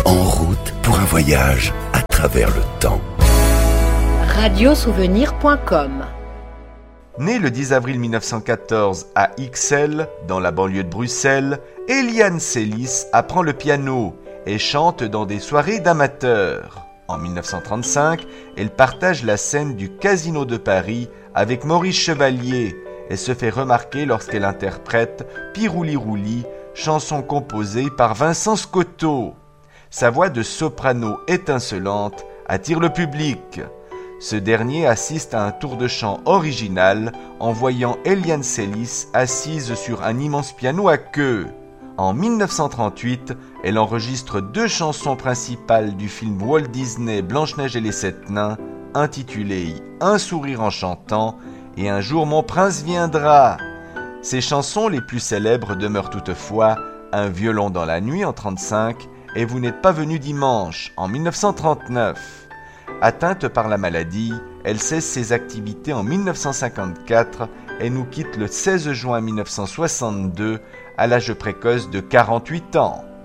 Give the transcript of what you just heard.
En route pour un voyage à travers le temps. Radiosouvenir.com. Née le 10 avril 1914 à Ixelles, dans la banlieue de Bruxelles, Eliane Celis apprend le piano et chante dans des soirées d'amateurs. En 1935, elle partage la scène du Casino de Paris avec Maurice Chevalier et se fait remarquer lorsqu'elle interprète Pirouli Rouli, chanson composée par Vincent Scotto. Sa voix de soprano étincelante attire le public. Ce dernier assiste à un tour de chant original en voyant Eliane Celis assise sur un immense piano à queue. En 1938, elle enregistre 2 chansons principales du film Walt Disney Blanche-Neige et les 7 nains, intitulées Un sourire en chantant et Un jour mon prince viendra. Ses chansons les plus célèbres demeurent toutefois Un violon dans la nuit en 1935 et Vous n'êtes pas venu dimanche en 1939. Atteinte par la maladie, elle cesse ses activités en 1954 et nous quitte le 16 juin 1962 à l'âge précoce de 48 ans.